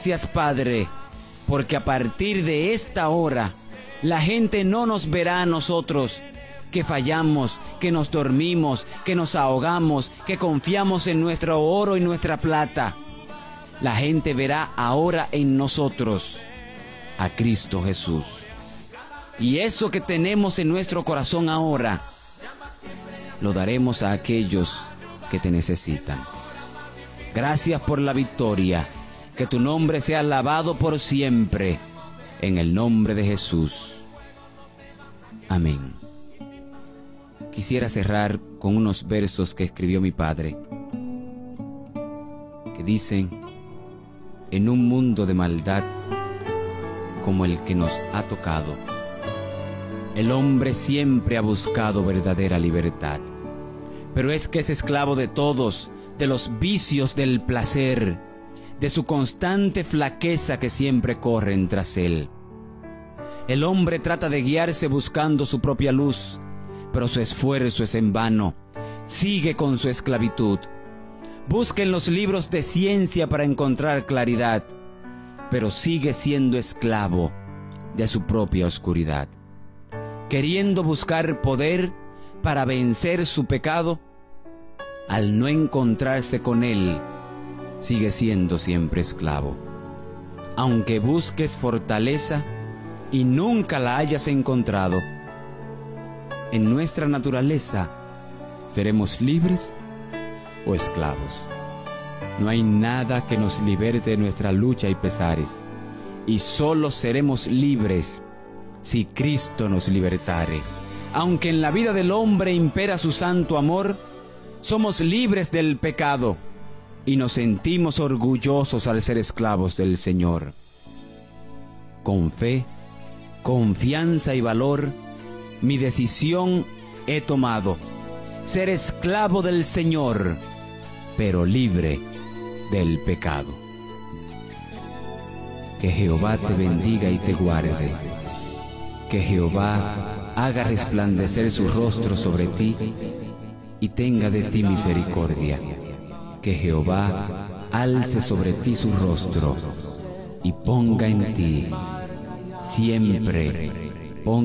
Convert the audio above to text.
gracias, Padre, porque a partir de esta hora la gente no nos verá a nosotros que fallamos, que nos dormimos, que nos ahogamos, que confiamos en nuestro oro y nuestra plata. La gente verá ahora en nosotros a Cristo Jesús. Y eso que tenemos en nuestro corazón ahora, lo daremos a aquellos que te necesitan. Gracias por la victoria. Que tu nombre sea alabado por siempre. En el nombre de Jesús. Amén. Quisiera cerrar con unos versos que escribió mi padre, que dicen: en un mundo de maldad como el que nos ha tocado, el hombre siempre ha buscado verdadera libertad. Pero es que es esclavo de todos, de los vicios del placer, de su constante flaqueza que siempre corren tras él. El hombre trata de guiarse buscando su propia luz, pero su esfuerzo es en vano. Sigue con su esclavitud. Busca en los libros de ciencia para encontrar claridad, pero sigue siendo esclavo de su propia oscuridad. Queriendo buscar poder para vencer su pecado, al no encontrarse con él, sigue siendo siempre esclavo. Aunque busques fortaleza y nunca la hayas encontrado, en nuestra naturaleza seremos libres o esclavos. No hay nada que nos liberte de nuestra lucha y pesares, y solo seremos libres si Cristo nos libertare. Aunque en la vida del hombre impera su santo amor, somos libres del pecado y nos sentimos orgullosos al ser esclavos del Señor. Con fe, confianza y valor, mi decisión he tomado: ser esclavo del Señor, pero libre del pecado. Que Jehová te bendiga y te guarde. Que Jehová haga resplandecer su rostro sobre ti y tenga de ti misericordia. Que Jehová alce sobre ti su rostro y ponga en ti siempre